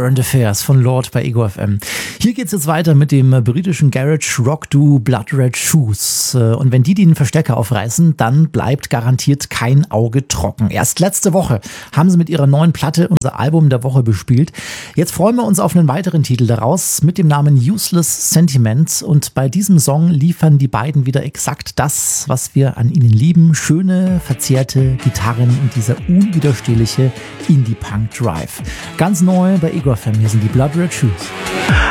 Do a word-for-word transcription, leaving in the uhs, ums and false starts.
Current Affairs von Lord bei Ego F M. Hier geht's jetzt weiter mit dem britischen Garage Rock Duo Blood Red Shoes. Und wenn die den Verstecker aufreißen, dann bleibt garantiert kein Auge trocken. Erst letzte Woche haben sie mit ihrer neuen Platte unser Album der Woche bespielt. Jetzt freuen wir uns auf einen weiteren Titel daraus mit dem Namen Useless Sentiment. Und bei diesem Song liefern die beiden wieder exakt das, was wir an ihnen lieben. Schöne, verzerrte Gitarren und dieser unwiderstehliche Indie-Punk-Drive. Ganz neu bei Ego F M. Hier sind die Blood Red Shoes.